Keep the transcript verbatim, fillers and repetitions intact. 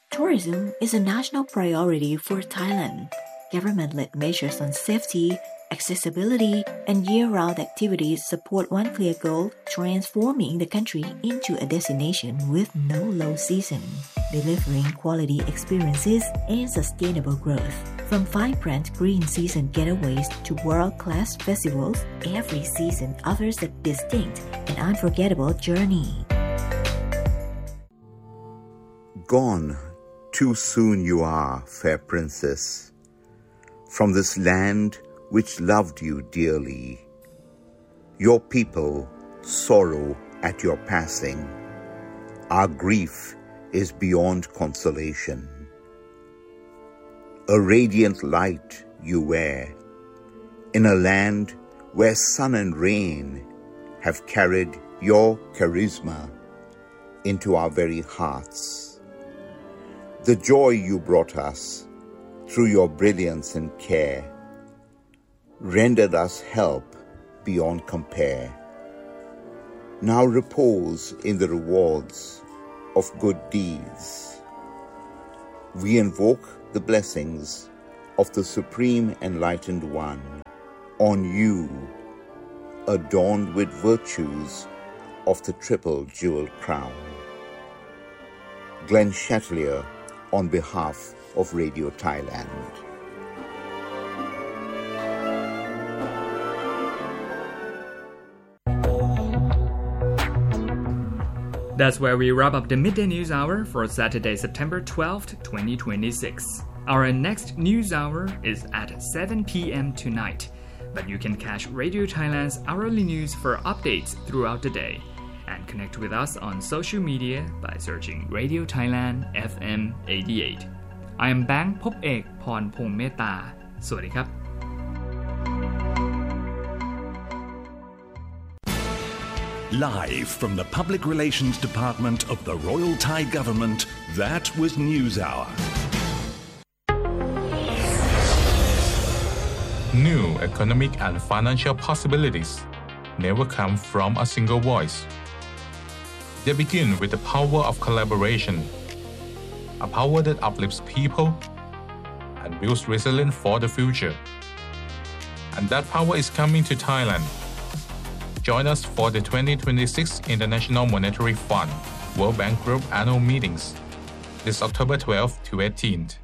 Tourism is a national priority for Thailand. Government-led measures on safety, accessibility, and year-round activities support one clear goal: transforming the country into a destination with no low season, delivering quality experiences and sustainable growth. From vibrant green season getaways to world-class festivals, every season offers a distinct and unforgettable journey. Gone too soon you are, fair princess, from this land which loved you dearly. Your people sorrow at your passing. Our grief is beyond consolation. A radiant light you wear, in a land where sun and rain have carried your charisma into our very hearts. The joy you brought us through your brilliance and care rendered us help beyond compare. Now repose in the rewards of good deeds. We invoke the blessings of the Supreme Enlightened One on you, adorned with virtues of the triple jewel crown. Glenn Chatelier on behalf of Radio Thailand. That's where we wrap up the Midday News Hour for Saturday, September twelfth, twenty twenty-six. Our next news hour is at seven p.m. tonight, but you can catch Radio Thailand's hourly news for updates throughout the day and connect with us on social media by searching Radio Thailand เอฟ เอ็ม eighty-eight. I am Bang Pop Ek Pon Pong Meta. สวัสดีครับ Live from the Public Relations Department of the Royal Thai Government, that was News Hour. New economic and financial possibilities never come from a single voice. They begin with the power of collaboration, a power that uplifts people and builds resilience for the future. And that power is coming to Thailand. Join us for the twenty twenty-six International Monetary Fund World Bank Group annual meetings this October twelfth to eighteenth.